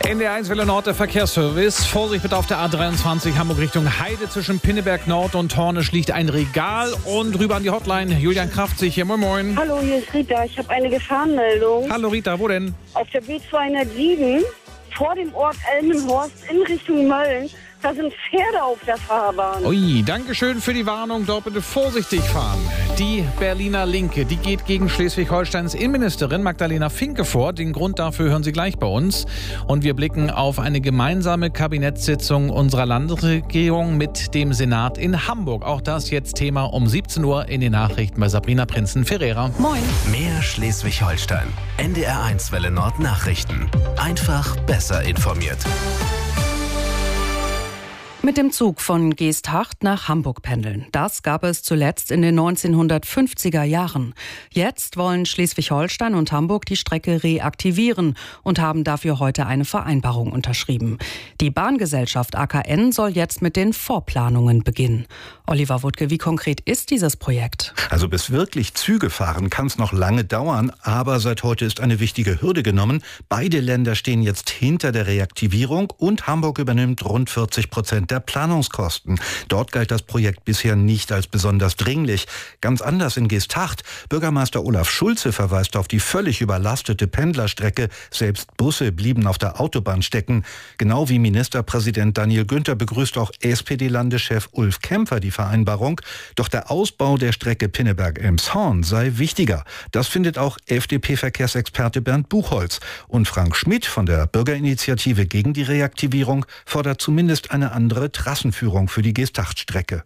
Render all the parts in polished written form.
NDR1 Welle Nord, der Verkehrsservice. Vorsicht bitte auf der A23 Hamburg Richtung Heide. Zwischen Pinneberg Nord und Hornisch liegt ein Regal. Und rüber an die Hotline. Julian Kraft sich hier. Moin, moin. Hallo, hier ist Rita. Ich habe eine Gefahrenmeldung. Hallo Rita, wo denn? Auf der B207 vor dem Ort Elmenhorst in Richtung Mölln. Da sind Pferde auf der Fahrbahn. Ui, danke schön für die Warnung. Dort bitte vorsichtig fahren. Die Berliner Linke, die geht gegen Schleswig-Holsteins Innenministerin Magdalena Finke vor. Den Grund dafür hören Sie gleich bei uns. Und wir blicken auf eine gemeinsame Kabinettssitzung unserer Landesregierung mit dem Senat in Hamburg. Auch das jetzt Thema um 17 Uhr in den Nachrichten bei Sabrina Prinzen-Ferreira. Moin. Mehr Schleswig-Holstein. NDR1 Welle Nord Nachrichten. Einfach besser informiert. Mit dem Zug von Geesthacht nach Hamburg pendeln. Das gab es zuletzt in den 1950er Jahren. Jetzt wollen Schleswig-Holstein und Hamburg die Strecke reaktivieren und haben dafür heute eine Vereinbarung unterschrieben. Die Bahngesellschaft AKN soll jetzt mit den Vorplanungen beginnen. Oliver Wuttke, wie konkret ist dieses Projekt? Also bis wirklich Züge fahren, kann es noch lange dauern. Aber seit heute ist eine wichtige Hürde genommen. Beide Länder stehen jetzt hinter der Reaktivierung und Hamburg übernimmt rund 40% der Planungskosten. Dort galt das Projekt bisher nicht als besonders dringlich. Ganz anders in Geesthacht. Bürgermeister Olaf Schulze verweist auf die völlig überlastete Pendlerstrecke. Selbst Busse blieben auf der Autobahn stecken. Genau wie Ministerpräsident Daniel Günther begrüßt auch SPD-Landeschef Ulf Kämpfer die Vereinbarung. Doch der Ausbau der Strecke Pinneberg-Elmshorn sei wichtiger. Das findet auch FDP-Verkehrsexperte Bernd Buchholz. Und Frank Schmidt von der Bürgerinitiative gegen die Reaktivierung fordert zumindest eine andere Trassenführung für die Geesthacht-Strecke.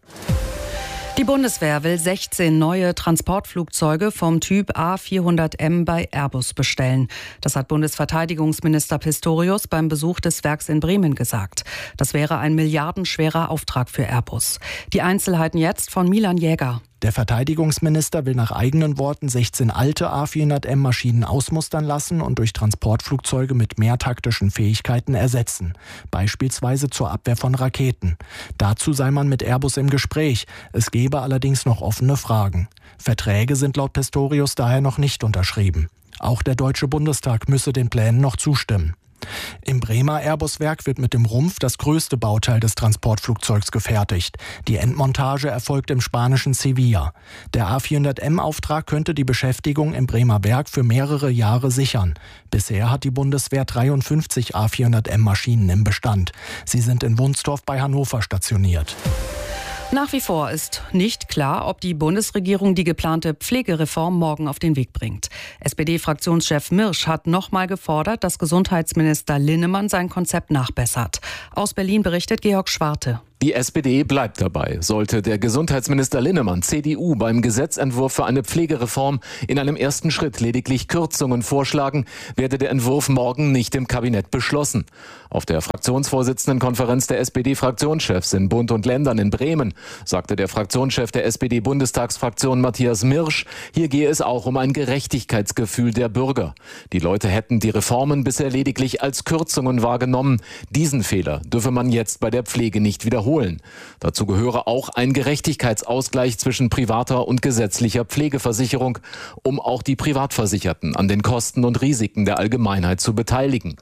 Die Bundeswehr will 16 neue Transportflugzeuge vom Typ A400M bei Airbus bestellen. Das hat Bundesverteidigungsminister Pistorius beim Besuch des Werks in Bremen gesagt. Das wäre ein milliardenschwerer Auftrag für Airbus. Die Einzelheiten jetzt von Milan Jäger. Der Verteidigungsminister will nach eigenen Worten 16 alte A400M-Maschinen ausmustern lassen und durch Transportflugzeuge mit mehr taktischen Fähigkeiten ersetzen. Beispielsweise zur Abwehr von Raketen. Dazu sei man mit Airbus im Gespräch. Es gebe allerdings noch offene Fragen. Verträge sind laut Pistorius daher noch nicht unterschrieben. Auch der Deutsche Bundestag müsse den Plänen noch zustimmen. Im Bremer Airbus-Werk wird mit dem Rumpf das größte Bauteil des Transportflugzeugs gefertigt. Die Endmontage erfolgt im spanischen Sevilla. Der A400M-Auftrag könnte die Beschäftigung im Bremer Werk für mehrere Jahre sichern. Bisher hat die Bundeswehr 53 A400M-Maschinen im Bestand. Sie sind in Wunstorf bei Hannover stationiert. Nach wie vor ist nicht klar, ob die Bundesregierung die geplante Pflegereform morgen auf den Weg bringt. SPD-Fraktionschef Mirsch hat nochmal gefordert, dass Gesundheitsminister Linnemann sein Konzept nachbessert. Aus Berlin berichtet Georg Schwarte. Die SPD bleibt dabei. Sollte der Gesundheitsminister Linnemann, CDU, beim Gesetzentwurf für eine Pflegereform in einem ersten Schritt lediglich Kürzungen vorschlagen, werde der Entwurf morgen nicht im Kabinett beschlossen. Auf der Fraktionsvorsitzendenkonferenz der SPD-Fraktionschefs in Bund und Ländern in Bremen sagte der Fraktionschef der SPD-Bundestagsfraktion Matthias Mirsch, hier gehe es auch um ein Gerechtigkeitsgefühl der Bürger. Die Leute hätten die Reformen bisher lediglich als Kürzungen wahrgenommen. Diesen Fehler dürfe man jetzt bei der Pflege nicht wiederholen. Dazu gehöre auch ein Gerechtigkeitsausgleich zwischen privater und gesetzlicher Pflegeversicherung, um auch die Privatversicherten an den Kosten und Risiken der Allgemeinheit zu beteiligen.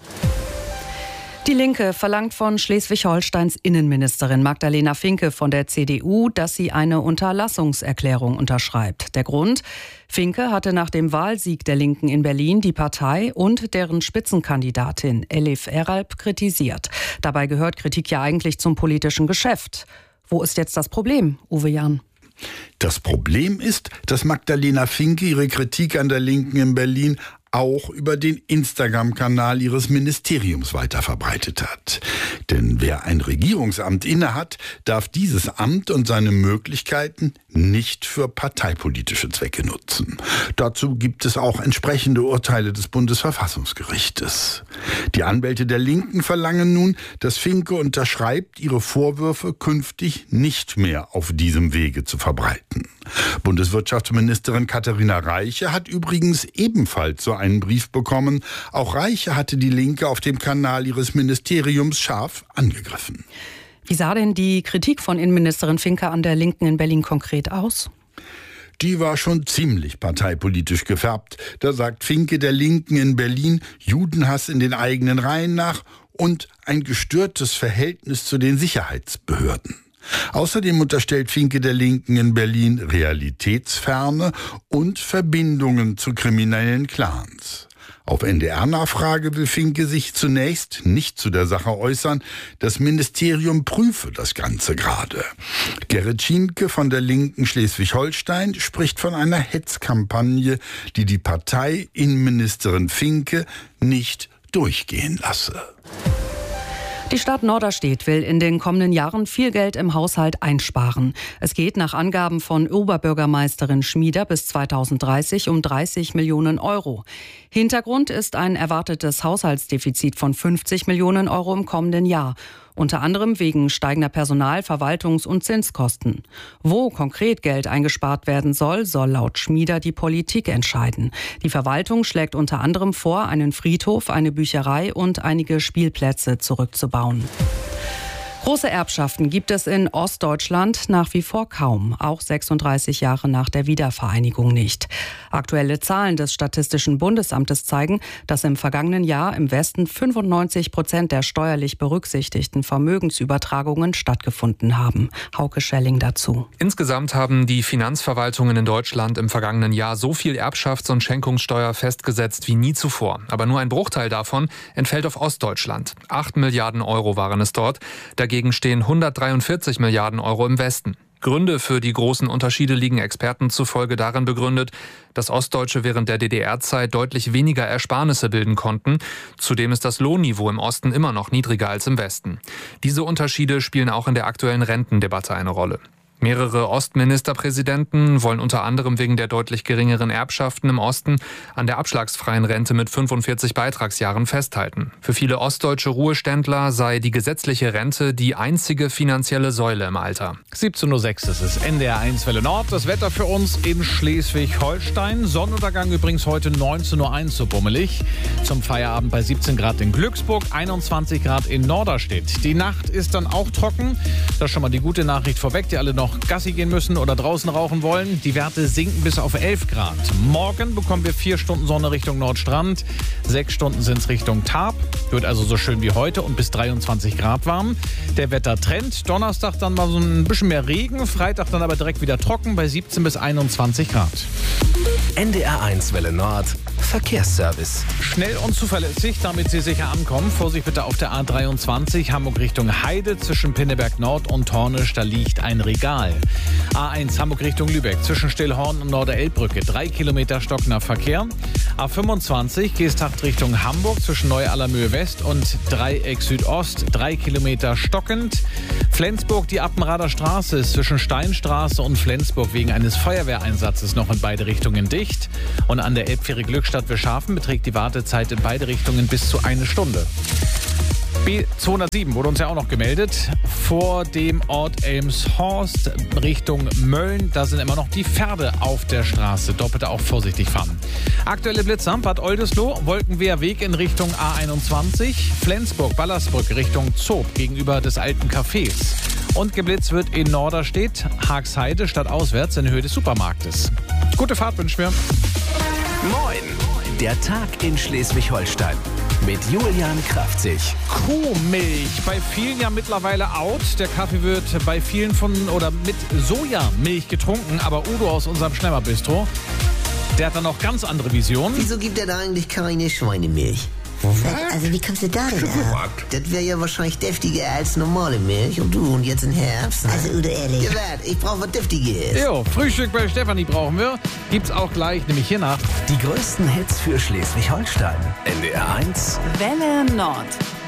Die Linke verlangt von Schleswig-Holsteins Innenministerin Magdalena Finke von der CDU, dass sie eine Unterlassungserklärung unterschreibt. Der Grund? Finke hatte nach dem Wahlsieg der Linken in Berlin die Partei und deren Spitzenkandidatin Elif Eralp kritisiert. Dabei gehört Kritik ja eigentlich zum politischen Geschäft. Wo ist jetzt das Problem, Uwe Jahn? Das Problem ist, dass Magdalena Finke ihre Kritik an der Linken in Berlin auch über den Instagram-Kanal ihres Ministeriums weiterverbreitet hat. Denn wer ein Regierungsamt innehat, darf dieses Amt und seine Möglichkeiten nicht für parteipolitische Zwecke nutzen. Dazu gibt es auch entsprechende Urteile des Bundesverfassungsgerichtes. Die Anwälte der Linken verlangen nun, dass Finke unterschreibt, ihre Vorwürfe künftig nicht mehr auf diesem Wege zu verbreiten. Bundeswirtschaftsministerin Katharina Reiche hat übrigens ebenfalls so einen Brief bekommen. Auch Reiche hatte die Linke auf dem Kanal ihres Ministeriums scharf angegriffen. Wie sah denn die Kritik von Innenministerin Finke an der Linken in Berlin konkret aus? Die war schon ziemlich parteipolitisch gefärbt. Da sagt Finke der Linken in Berlin Judenhass in den eigenen Reihen nach und ein gestörtes Verhältnis zu den Sicherheitsbehörden. Außerdem unterstellt Finke der Linken in Berlin Realitätsferne und Verbindungen zu kriminellen Clans. Auf NDR-Nachfrage will Finke sich zunächst nicht zu der Sache äußern. Das Ministerium prüfe das Ganze gerade. Gerrit Schienke von der Linken Schleswig-Holstein spricht von einer Hetzkampagne, die die Partei Innenministerin Finke nicht durchgehen lasse. Die Stadt Norderstedt will in den kommenden Jahren viel Geld im Haushalt einsparen. Es geht nach Angaben von Oberbürgermeisterin Schmieder bis 2030 um 30 Millionen Euro. Hintergrund ist ein erwartetes Haushaltsdefizit von 50 Millionen Euro im kommenden Jahr. Unter anderem wegen steigender Personal-, Verwaltungs- und Zinskosten. Wo konkret Geld eingespart werden soll, soll laut Schmieder die Politik entscheiden. Die Verwaltung schlägt unter anderem vor, einen Friedhof, eine Bücherei und einige Spielplätze zurückzubauen. Große Erbschaften gibt es in Ostdeutschland nach wie vor kaum, auch 36 Jahre nach der Wiedervereinigung nicht. Aktuelle Zahlen des Statistischen Bundesamtes zeigen, dass im vergangenen Jahr im Westen 95% der steuerlich berücksichtigten Vermögensübertragungen stattgefunden haben. Hauke Schelling dazu. Insgesamt haben die Finanzverwaltungen in Deutschland im vergangenen Jahr so viel Erbschafts- und Schenkungssteuer festgesetzt wie nie zuvor. Aber nur ein Bruchteil davon entfällt auf Ostdeutschland. 8 Milliarden Euro waren es dort. Dagegen stehen 143 Milliarden Euro im Westen. Gründe für die großen Unterschiede liegen Experten zufolge darin begründet, dass Ostdeutsche während der DDR-Zeit deutlich weniger Ersparnisse bilden konnten. Zudem ist das Lohnniveau im Osten immer noch niedriger als im Westen. Diese Unterschiede spielen auch in der aktuellen Rentendebatte eine Rolle. Mehrere Ostministerpräsidenten wollen unter anderem wegen der deutlich geringeren Erbschaften im Osten an der abschlagsfreien Rente mit 45 Beitragsjahren festhalten. Für viele ostdeutsche Ruheständler sei die gesetzliche Rente die einzige finanzielle Säule im Alter. 17:06 Uhr ist es, NDR1 Welle Nord. Das Wetter für uns in Schleswig-Holstein. Sonnenuntergang übrigens heute 19:01 Uhr so bummelig. Zum Feierabend bei 17 Grad in Glücksburg, 21 Grad in Norderstedt. Die Nacht ist dann auch trocken. Das ist schon mal die gute Nachricht vorweg, die alle noch Gassi gehen müssen oder draußen rauchen wollen. Die Werte sinken bis auf 11 Grad. Morgen bekommen wir 4 Stunden Sonne Richtung Nordstrand. 6 Stunden sind es Richtung Tarp. Wird also so schön wie heute und bis 23 Grad warm. Der Wettertrend. Donnerstag dann mal so ein bisschen mehr Regen. Freitag dann aber direkt wieder trocken bei 17 bis 21 Grad. NDR1 Welle Nord. Verkehrsservice. Schnell und zuverlässig, damit Sie sicher ankommen. Vorsicht bitte auf der A23 Hamburg Richtung Heide zwischen Pinneberg Nord und Tornisch. Da liegt ein Regal. A1 Hamburg Richtung Lübeck zwischen Stillhorn und Norder-Elbbrücke 3 Kilometer stockender Verkehr. A25 Geesthacht Richtung Hamburg zwischen Neu-Allermöhe West und Dreieck Südost 3 Kilometer stockend. Flensburg die Appenrader Straße ist zwischen Steinstraße und Flensburg wegen eines Feuerwehreinsatzes noch in beide Richtungen dicht. Und an der Elbfähre Glückstadt Wilschafen beträgt die Wartezeit in beide Richtungen bis zu 1 Stunde. B207 wurde uns ja auch noch gemeldet. Vor dem Ort Elmshorst Richtung Mölln, da sind immer noch die Pferde auf der Straße. Dort bitte auch vorsichtig fahren. Aktuelle Blitzer, Bad Oldesloe, Wolkenweher Weg in Richtung A21, Flensburg, Ballersbrück Richtung Zob gegenüber des alten Cafés. Und geblitzt wird in Norderstedt, Haagsheide stadtauswärts in Höhe des Supermarktes. Gute Fahrt wünschen wir. Moin! Der Tag in Schleswig-Holstein. Mit Julian Kraftzig. Kuhmilch, bei vielen ja mittlerweile out. Der Kaffee wird bei vielen mit Sojamilch getrunken. Aber Udo aus unserem Schlemmerbistro, der hat da noch ganz andere Visionen. Wieso gibt er da eigentlich keine Schweinemilch? Also wie kommst du da denn ab? Das wäre ja wahrscheinlich deftiger als normale Milch. Und jetzt im Herbst. Also Udo, ehrlich. Ja, ich brauche was Deftiges. Jo, Frühstück bei Stefanie brauchen wir. Gibt's auch gleich, nämlich hier nach. Die größten Hits für Schleswig-Holstein. NDR1 Welle Nord.